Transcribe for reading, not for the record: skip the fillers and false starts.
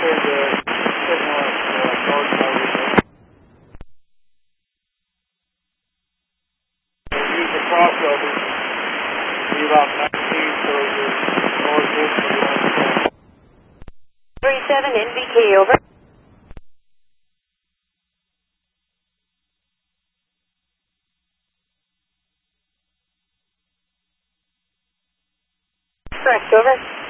crossover. Be about 19, so the northeast of the 37 NVK, over. Correct, over.